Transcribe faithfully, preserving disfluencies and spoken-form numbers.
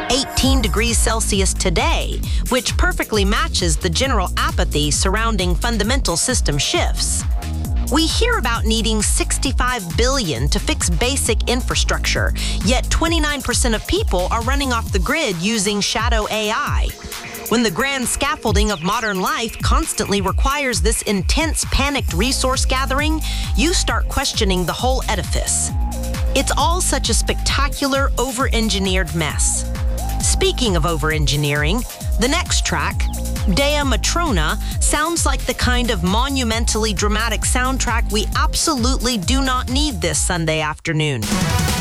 eighteen degrees Celsius today, which perfectly matches the general apathy surrounding fundamental system shifts. We hear about needing sixty-five billion dollars to fix basic infrastructure, yet twenty-nine percent of people are running off the grid using shadow A I. When the grand scaffolding of modern life constantly requires this intense, panicked resource gathering, you start questioning the whole edifice. It's all such a spectacular, over-engineered mess. Speaking of over-engineering, the next track, Dea Matrona, sounds like the kind of monumentally dramatic soundtrack we absolutely do not need this Sunday afternoon.